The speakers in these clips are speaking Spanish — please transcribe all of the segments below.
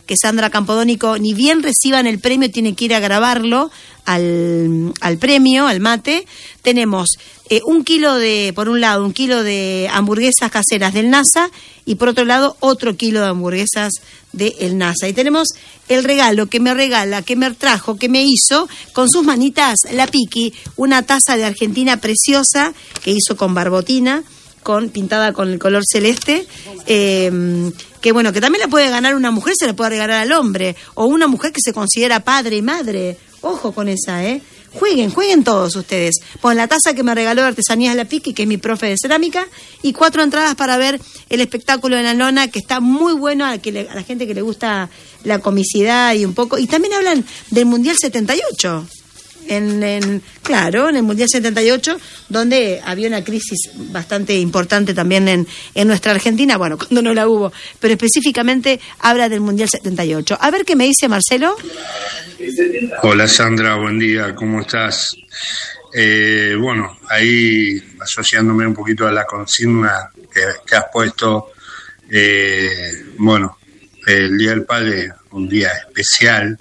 que Sandra Campodónico, ni bien reciban el premio, tiene que ir a grabarlo al premio, al mate. Tenemos por un lado, un kilo de hamburguesas caseras del NASA y por otro lado, otro kilo de hamburguesas del NASA. Y tenemos el regalo que me regala, que me trajo, que me hizo con sus manitas la Piqui, una taza de Argentina preciosa que hizo con barbotina, pintada con el color celeste, que bueno, que también la puede ganar una mujer, se la puede regalar al hombre, o una mujer que se considera padre y madre. Ojo con esa, Jueguen todos ustedes. Pon la taza que me regaló de Artesanías La Piqui, que es mi profe de cerámica, y 4 entradas para ver el espectáculo de la lona, que está muy bueno a la gente que le gusta la comicidad y un poco. Y también hablan del Mundial 78. En el Mundial 78, donde había una crisis bastante importante también en nuestra Argentina, bueno, cuando no la hubo, pero específicamente habla del Mundial 78. A ver qué me dice Marcelo. Hola Sandra, buen día, ¿cómo estás? Bueno, ahí asociándome un poquito a la consigna que has puesto, bueno, el Día del Padre, un día especial.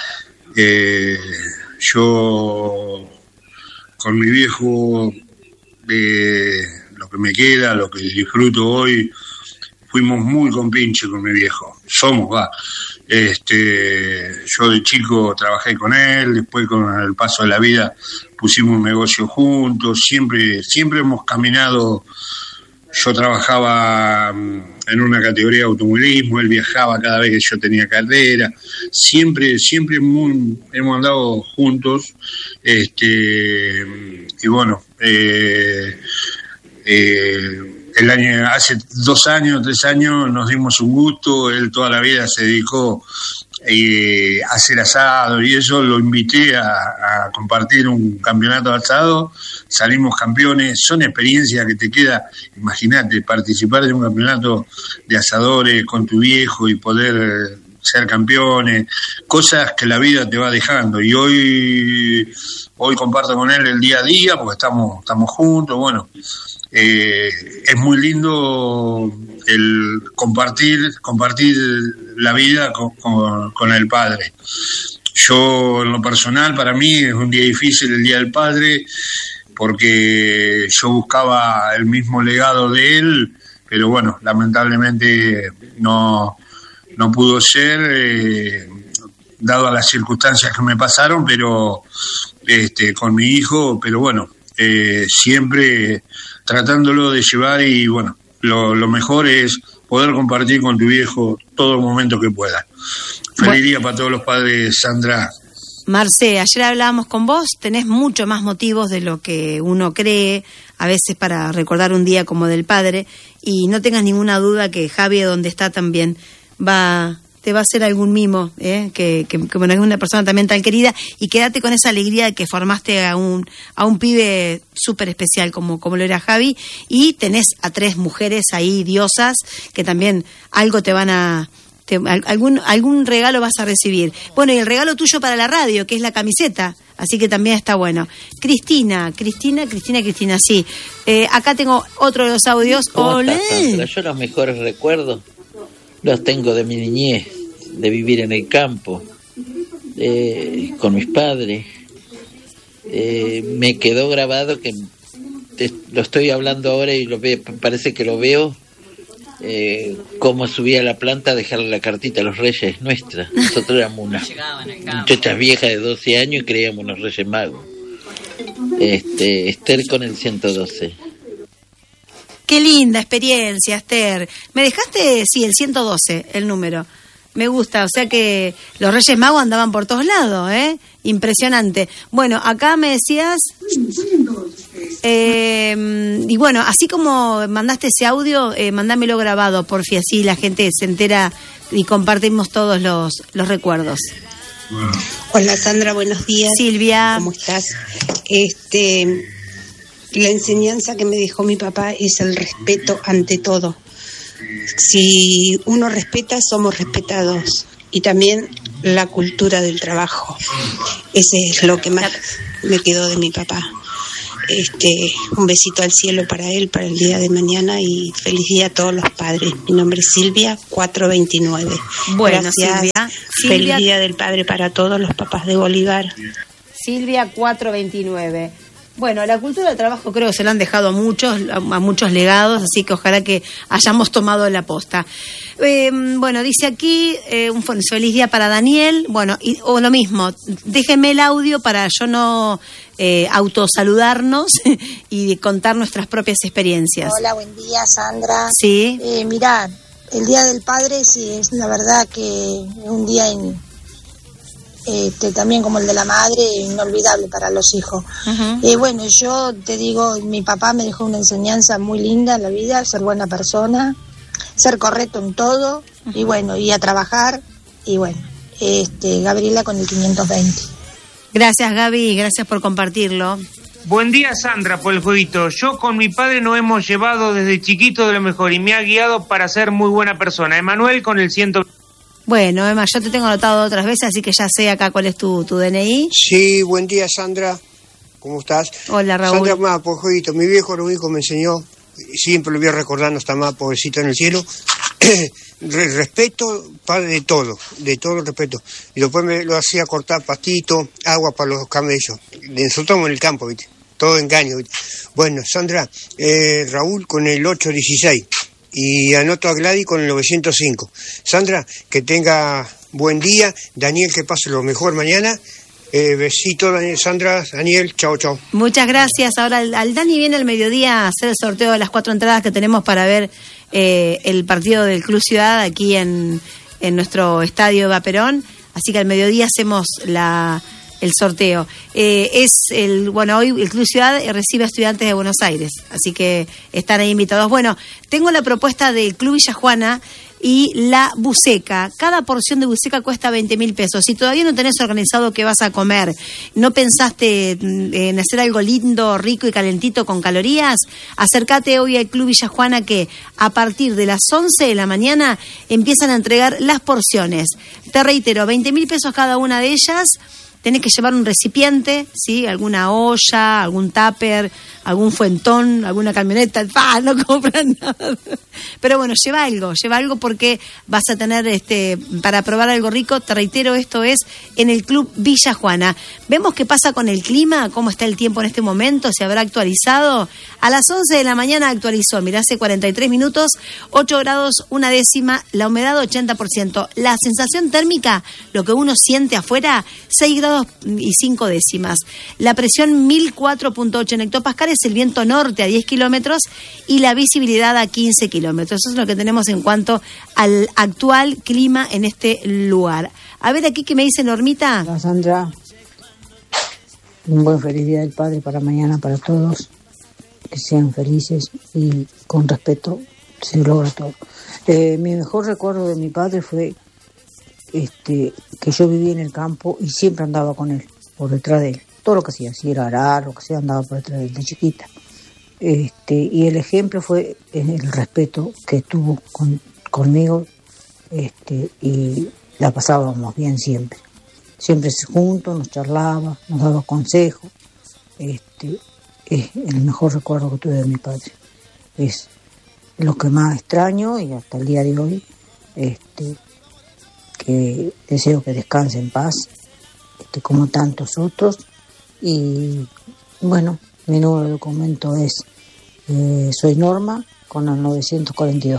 Yo con mi viejo, lo que me queda, lo que disfruto hoy, fuimos muy compinches con mi viejo, yo de chico trabajé con él, después con el paso de la vida pusimos un negocio juntos, siempre hemos caminado. Yo trabajaba en una categoría de automovilismo, él viajaba cada vez que yo tenía carrera, siempre hemos andado juntos, y bueno, hace 2 años, 3 años nos dimos un gusto, él toda la vida se dedicó a hacer asado y eso, lo invité a compartir un campeonato de asado, salimos campeones, son experiencias que te queda, imagínate, participar de un campeonato de asadores con tu viejo y poder ser campeones, cosas que la vida te va dejando, y hoy comparto con él el día a día porque estamos juntos, bueno. Es muy lindo el compartir la vida con el padre. Yo, en lo personal, para mí es un día difícil el Día del Padre, porque yo buscaba el mismo legado de él, pero bueno, lamentablemente no pudo ser, dado a las circunstancias que me pasaron, pero con mi hijo, pero bueno, siempre tratándolo de llevar, y bueno, lo mejor es poder compartir con tu viejo todo el momento que pueda. Feliz día para todos los padres, Sandra. Marce, ayer hablábamos con vos, tenés mucho más motivos de lo que uno cree, a veces para recordar un día como del padre, y no tengas ninguna duda que Javi, donde está también, te va a hacer algún mimo, que bueno, es una persona también tan querida, y quédate con esa alegría de que formaste a un pibe súper especial como lo era Javi, y tenés a 3 mujeres ahí diosas que también algo te van a... algún regalo vas a recibir. Bueno, y el regalo tuyo para la radio, que es la camiseta, así que también está bueno. Cristina, sí. Acá tengo otro de los audios. ¡Olé! Yo los mejores recuerdos los tengo de mi niñez, de vivir en el campo, con mis padres. Me quedó grabado que lo estoy hablando ahora y parece que lo veo, cómo subía a la planta a dejarle la cartita a los reyes nuestra. Nosotros éramos unas muchachas viejas de 12 años y creíamos unos reyes magos. Esther con el 112. Qué linda experiencia, Esther. Me dejaste, sí, el 112, el número. Me gusta, o sea que los Reyes Magos andaban por todos lados, Impresionante. Bueno, acá me decías... y bueno, así como mandaste ese audio, mandámelo grabado, porfi, así la gente se entera y compartimos todos los recuerdos. Hola Sandra, buenos días. Silvia. ¿Cómo estás? La enseñanza que me dejó mi papá es el respeto ante todo. Si uno respeta, somos respetados. Y también la cultura del trabajo. Ese es lo que más me quedó de mi papá. Un besito al cielo para él, para el día de mañana, y feliz día a todos los padres. Mi nombre es Silvia, 429. Bueno, gracias. Silvia. Feliz día del padre para todos los papás de Bolívar. Silvia 429. Bueno, la cultura del trabajo creo que se la han dejado a muchos legados, así que ojalá que hayamos tomado la posta. Bueno, dice aquí, un feliz día para Daniel. Bueno, o lo mismo, déjenme el audio para yo no autosaludarnos y contar nuestras propias experiencias. Hola, buen día, Sandra. Sí. Mirá, el Día del Padre sí es la verdad que es un día también como el de la madre, inolvidable para los hijos. Uh-huh. Bueno, yo te digo, mi papá me dejó una enseñanza muy linda en la vida, ser buena persona, ser correcto en todo, uh-huh. Y bueno, y a trabajar, y bueno, Gabriela con el 520. Gracias, Gaby, gracias por compartirlo. Buen día, Sandra, por el jueguito. Yo con mi padre nos hemos llevado desde chiquito de lo mejor y me ha guiado para ser muy buena persona. Emanuel con el 100. Bueno, Emma, yo te tengo anotado otras veces, así que ya sé acá cuál es tu DNI. Sí, buen día, Sandra. ¿Cómo estás? Hola, Raúl. Sandra, más, por jueguito. Mi viejo Rubico me enseñó, siempre lo voy a recordar, no está más, pobrecito en el cielo. Respeto, padre, de todo respeto. Y después me lo hacía cortar pastito, agua para los camellos. Nosotros estamos en el campo, ¿viste? Todo engaño, ¿viste? Bueno, Sandra, Raúl con el 816. Y anoto a Gladys con el 905. Sandra, que tenga buen día. Daniel, que pase lo mejor mañana. Besito, Daniel, Sandra, Daniel, chao, chao. Muchas gracias. Ahora al Dani viene al mediodía a hacer el sorteo de las 4 entradas que tenemos para ver el partido del Club Ciudad aquí en nuestro estadio Eva Perón. Así que al mediodía hacemos el sorteo. Hoy el Club Ciudad recibe a Estudiantes de Buenos Aires, así que están ahí invitados. Bueno, tengo la propuesta del Club Villa Juana y la buceca. Cada porción de buceca cuesta 20.000 pesos. Si todavía no tenés organizado qué vas a comer, no pensaste en hacer algo lindo, rico y calentito con calorías, acércate hoy al Club Villa Juana, que a partir de las 11 de la mañana empiezan a entregar las porciones. Te reitero, 20.000 pesos cada una de ellas. Tenés que llevar un recipiente, ¿sí? Alguna olla, algún tupper, algún fuentón, alguna camioneta. No compran nada. Pero bueno, lleva algo porque vas a tener para probar algo rico. Te reitero, esto es en el Club Villa Juana. Vemos qué pasa con el clima, cómo está el tiempo en este momento, se habrá actualizado. A las 11 de la mañana actualizó, mirá, hace 43 minutos, 8 grados, 1 décima, la humedad 80%. La sensación térmica, lo que uno siente afuera, 6 grados y 5 décimas. La presión 1004.8 en hectopascales, el viento norte a 10 kilómetros y la visibilidad a 15 kilómetros. Eso es lo que tenemos en cuanto al actual clima en este lugar. A ver aquí qué me dice Normita. Hola, Sandra. Un buen feliz día del padre para mañana para todos. Que sean felices y con respeto se logra todo. Mi mejor recuerdo de mi padre fue que yo vivía en el campo y siempre andaba con él, por detrás de él. Todo lo que hacía, si era arar, lo que sea, andaba por detrás de él, de chiquita. Y el ejemplo fue el respeto que tuvo conmigo, y la pasábamos bien siempre. Siempre juntos, nos charlaba, nos daba consejos. Es el mejor recuerdo que tuve de mi padre. Es lo que más extraño y hasta el día de hoy, que deseo que descanse en paz, como tantos otros. Y bueno, mi número de documento es soy Norma con el 942.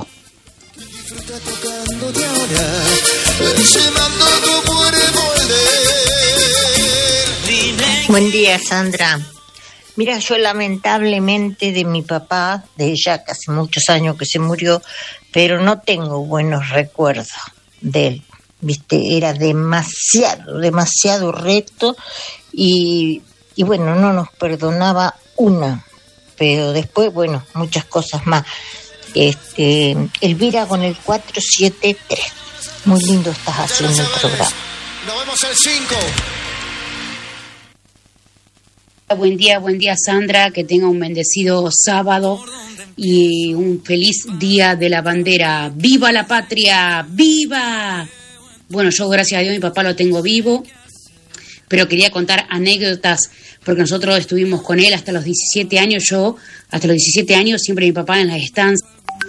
Buen día, Sandra. Mira, yo lamentablemente de mi papá, de ya casi muchos años que se murió, pero no tengo buenos recuerdos de él. Viste, era demasiado recto y bueno, no nos perdonaba una, pero después, bueno, muchas cosas más. Elvira con el 473. Muy lindo estás haciendo el programa. Nos vemos el 5. Buen día, Sandra, que tenga un bendecido sábado y un feliz día de la bandera. ¡Viva la patria! ¡Viva! Bueno, yo gracias a Dios mi papá lo tengo vivo, pero quería contar anécdotas, porque nosotros estuvimos con él hasta los 17 años, yo hasta los 17 años, siempre mi papá en las estancias.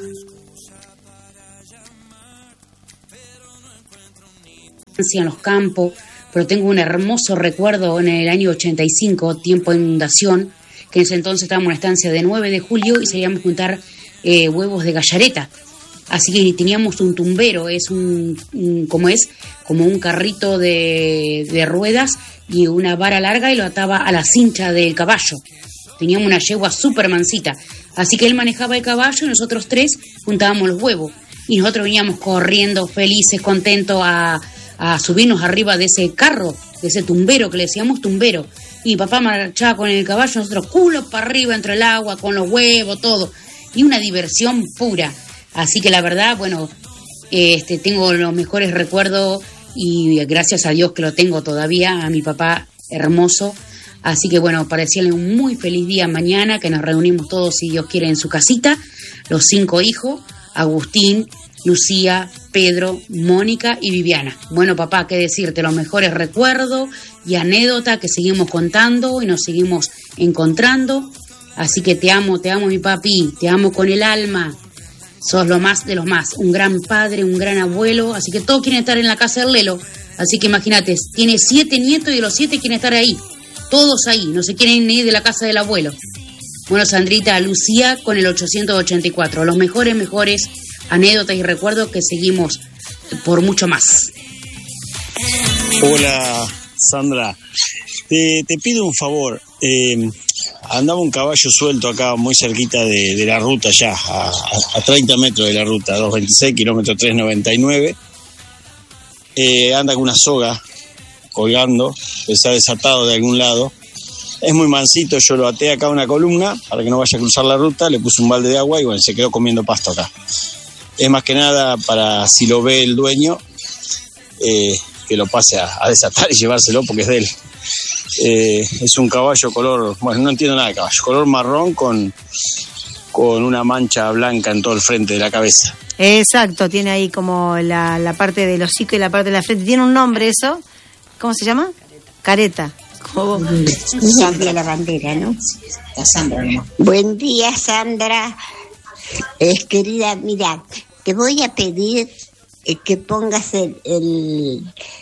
En los campos, pero tengo un hermoso recuerdo en el año 85, tiempo de inundación, que en ese entonces estábamos en una estancia de 9 de julio y salíamos a juntar huevos de gallareta. Así que teníamos un tumbero, es como un carrito de ruedas y una vara larga, y lo ataba a la cincha del caballo. Teníamos una yegua súper mansita, así que él manejaba el caballo y nosotros tres juntábamos los huevos. Y nosotros veníamos corriendo, felices, contentos, a subirnos arriba de ese carro, de ese tumbero, que le decíamos tumbero. Y papá marchaba con el caballo, nosotros culo para arriba entre el agua, con los huevos, todo. Y una diversión pura. Así que la verdad, bueno, tengo los mejores recuerdos y gracias a Dios que lo tengo todavía, a mi papá hermoso. Así que bueno, para decirle un muy feliz día mañana, que nos reunimos todos, si Dios quiere, en su casita, los 5 hijos, Agustín, Lucía, Pedro, Mónica y Viviana. Bueno, papá, qué decirte, los mejores recuerdos y anécdotas que seguimos contando y nos seguimos encontrando. Así que te amo mi papi, te amo con el alma. Sos lo más de los más, un gran padre, un gran abuelo, así que todos quieren estar en la casa del Lelo. Así que imagínate, tiene 7 nietos y de los 7 quieren estar ahí, todos ahí, no se quieren ir de la casa del abuelo. Bueno, Sandrita, Lucía con el 884, los mejores anécdotas y recuerdos que seguimos por mucho más. Hola, Sandra, te pido un favor. Andaba un caballo suelto acá muy cerquita de la ruta, ya a 30 metros de la ruta, 226, kilómetro 399. Anda con una soga colgando, que se ha desatado de algún lado. Es muy mansito, yo lo até acá a una columna para que no vaya a cruzar la ruta, le puse un balde de agua y bueno, se quedó comiendo pasto acá. Es más que nada para, si lo ve el dueño, que lo pase a desatar y llevárselo porque es de él. Es un caballo color, bueno, no entiendo nada de caballo, color marrón con una mancha blanca en todo el frente de la cabeza. Exacto, tiene ahí como la parte del hocico y la parte de la frente. Tiene un nombre eso, ¿cómo se llama? Careta. Sandra la bandera, ¿no? La Sandra, ¿no? Buen día, Sandra. Querida, mira, te voy a pedir que pongas el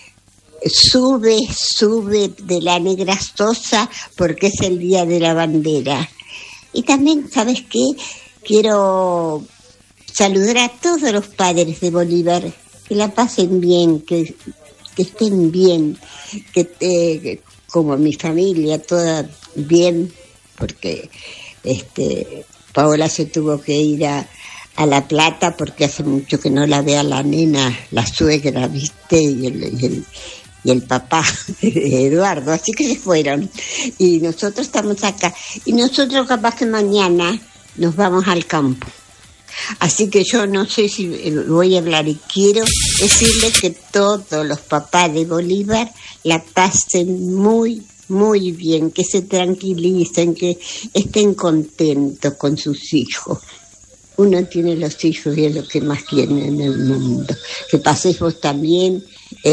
Sube de la Negra Sosa, porque es el día de la bandera. Y también, ¿sabes qué? Quiero saludar a todos los padres de Bolívar, que la pasen bien, que estén bien, que como mi familia, toda bien, porque Paola se tuvo que ir a La Plata porque hace mucho que no la ve a la nena, la suegra, ¿viste? Y el papá de Eduardo, así que se fueron. Y nosotros estamos acá. Y nosotros capaz que mañana nos vamos al campo. Así que yo no sé si voy a hablar y quiero decirles que todos los papás de Bolívar la pasen muy, muy bien, que se tranquilicen, que estén contentos con sus hijos. Uno tiene los hijos y es lo que más quiere en el mundo. Que paséis vos también,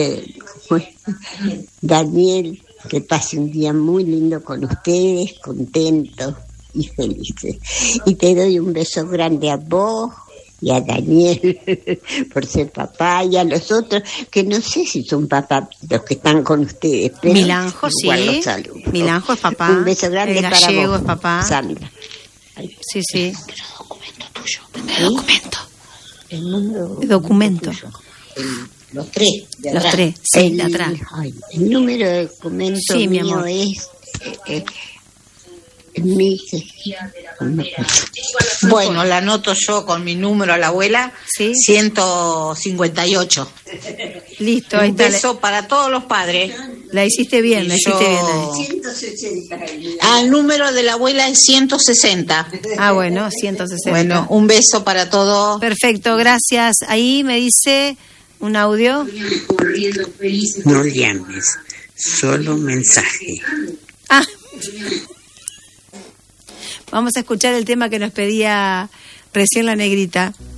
Daniel, que pase un día muy lindo con ustedes, contentos y felices. Y te doy un beso grande a vos y a Daniel por ser papá, y a los otros, que no sé si son papás los que están con ustedes, pero Milanjo, igual sí. los saludo. Milanjo es papá. Un beso grande el para gallego vos, es papá. Sandra. Sí, sí. Documento tuyo. El documento. El número. El documento. Los tres. De Los atrás. tres, sí, de atrás. El número de documento Sí, mi mío amor. es... Bueno, la anoto yo con mi número a la abuela, ¿Sí? 158. Listo, ahí Un está. beso para todos los padres. La hiciste bien, la hiciste bien. El número de la abuela es 160. Ah, bueno, 160. Bueno, un beso para todos. Perfecto, gracias. Ahí me dice un audio. No llames, solo mensaje. Ah. Vamos a escuchar el tema que nos pedía recién la negrita.